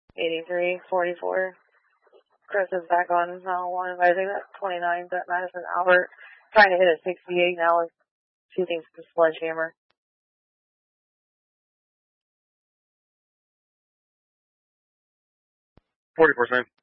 8344. Chris is back on one. I think that's 29. That Madison Albert trying to hit a 68 now. She thinks it's a sledgehammer. 40%.